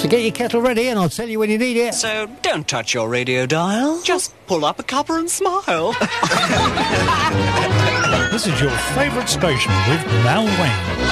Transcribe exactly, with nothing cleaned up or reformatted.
So get your kettle ready and I'll tell you when you need it. So don't touch your radio dial. Just pull up a cuppa and smile. This is your favourite station with Mal Wayne.